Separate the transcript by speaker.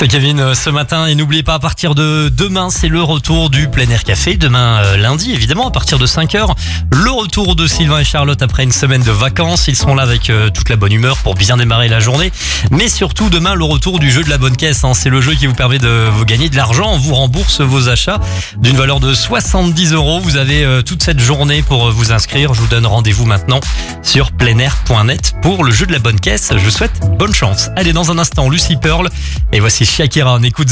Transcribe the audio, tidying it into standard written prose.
Speaker 1: C'est Kevin ce matin et n'oubliez pas, à partir de demain, c'est le retour du plein air café. Demain lundi, évidemment, à partir de 5h, le retour de Sylvain et Charlotte après une semaine de vacances. Ils seront là avec toute la bonne humeur pour bien démarrer la journée. Mais surtout demain, le retour du jeu de la bonne caisse. C'est le jeu qui vous permet de vous gagner de l'argent. On vous rembourse vos achats d'une valeur de 70 €. Vous avez toute cette journée pour vous inscrire. Je vous donne rendez-vous maintenant sur pleinair.net pour le jeu de la bonne caisse. Je vous souhaite bonne chance. Allez, dans un instant, Lucy Pearl. Et voici Shakira. On écoute